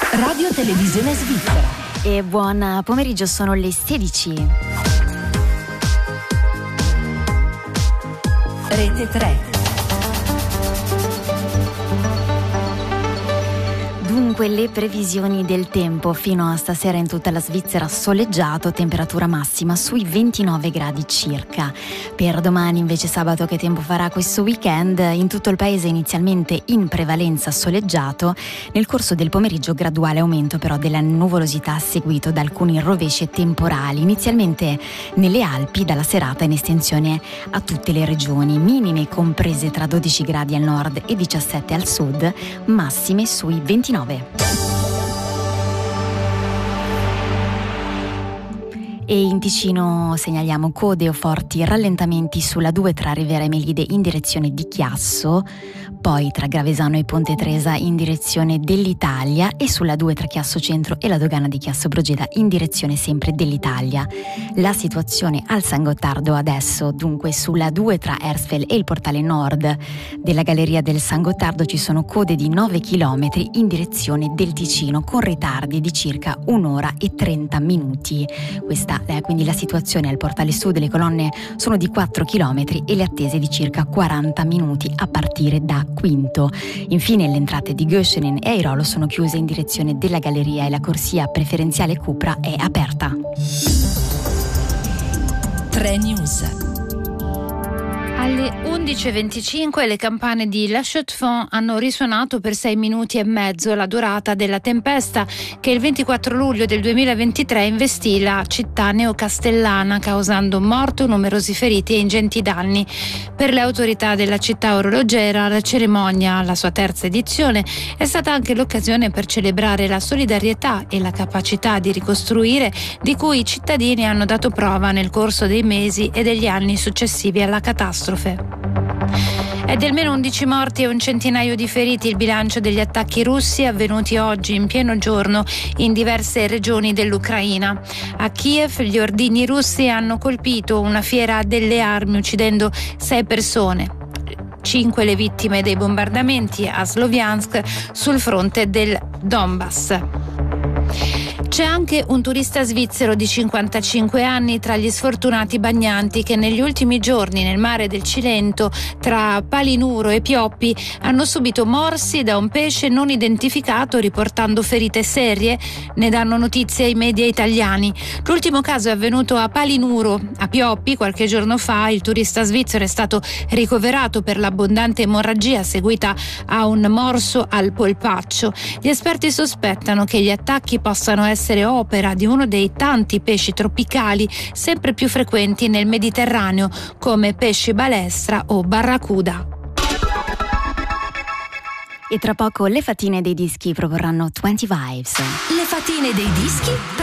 Radio Televisione Svizzera. E buon pomeriggio, sono le 16. Rete 3. Dunque, le previsioni del tempo: fino a stasera in tutta la Svizzera soleggiato, temperatura massima sui 29 gradi circa. Per domani invece, sabato, che tempo farà questo weekend? In tutto il paese inizialmente in prevalenza soleggiato, nel corso del pomeriggio graduale aumento però della nuvolosità seguito da alcuni rovesci e temporali, inizialmente nelle Alpi, dalla serata in estensione a tutte le regioni, minime comprese tra 12 gradi al nord e 17 al sud, massime sui 29. E in Ticino segnaliamo code o forti rallentamenti sulla 2 tra Rivera e Melide in direzione di Chiasso, poi tra Gravesano e Ponte Tresa in direzione dell'Italia e sulla 2 tra Chiasso Centro e la dogana di Chiasso Brogeda in direzione sempre dell'Italia. La situazione al San Gottardo adesso: dunque sulla 2 tra Ersfeld e il portale nord della galleria del San Gottardo ci sono code di 9 km in direzione del Ticino, con ritardi di circa 1 ora e 30 minuti. Questa quindi la situazione al portale sud: le colonne sono di 4 km e le attese di circa 40 minuti a partire da Quinto. Infine le entrate di Göschenen e Airolo sono chiuse in direzione della galleria e la corsia preferenziale Cupra è aperta. 3 News. Alle 11.25 le campane di La Chaux-de-Fonds hanno risuonato per 6 minuti e mezzo, la durata della tempesta che il 24 luglio del 2023 investì la città neocastellana, causando morto, numerosi feriti e ingenti danni. Per le autorità della città orologera, la cerimonia, la sua terza edizione, è stata anche l'occasione per celebrare la solidarietà e la capacità di ricostruire di cui i cittadini hanno dato prova nel corso dei mesi e degli anni successivi alla catastrofe. È di almeno 11 morti e un centinaio di feriti il bilancio degli attacchi russi avvenuti oggi in pieno giorno in diverse regioni dell'Ucraina. A Kiev gli ordigni russi hanno colpito una fiera delle armi, uccidendo 6 persone. 5 le vittime dei bombardamenti a Sloviansk, sul fronte del Donbass. C'è anche un turista svizzero di 55 anni tra gli sfortunati bagnanti che negli ultimi giorni nel mare del Cilento, tra Palinuro e Pioppi, hanno subito morsi da un pesce non identificato, riportando ferite serie. Ne danno notizia i media italiani. L'ultimo caso è avvenuto a Palinuro. A Pioppi qualche giorno fa il turista svizzero è stato ricoverato per l'abbondante emorragia seguita a un morso al polpaccio. Gli esperti sospettano che gli attacchi possano essere opera di uno dei tanti pesci tropicali sempre più frequenti nel Mediterraneo, come pesci balestra o barracuda. E tra poco le fatine dei dischi proporranno 20 Vibes. Le fatine dei dischi